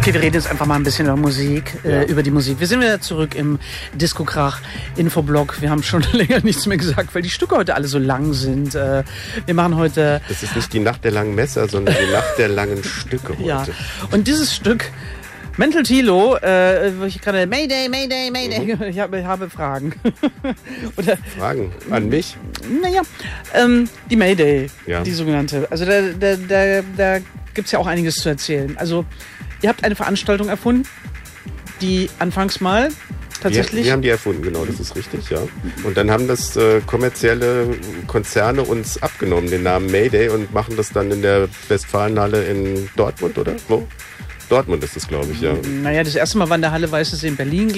Okay, wir reden jetzt einfach mal ein bisschen über Musik, über die Musik. Wir sind wieder zurück im Disco-Krach-Infoblock. Wir haben schon länger nichts mehr gesagt, weil die Stücke heute alle so lang sind. Wir machen heute... Das ist nicht die Nacht der langen Messer, sondern die Nacht der langen Stücke heute. Ja, und dieses Stück... Mental Tilo, wo ich gerade Mayday, Mayday, Mayday. Ich habe Fragen. Oder, Fragen an mich? Naja, die Mayday, ja. Die sogenannte. Also da gibt's ja auch einiges zu erzählen. Also ihr habt eine Veranstaltung erfunden, die anfangs mal tatsächlich... Wir haben die erfunden, genau, das ist richtig, ja. Und dann haben das kommerzielle Konzerne uns abgenommen, den Namen Mayday, und machen das dann in der Westfalenhalle in Dortmund, oder? Wo? Dortmund ist es, glaube ich, ja. Naja, das erste Mal war in der Halle Weiße See in Berlin,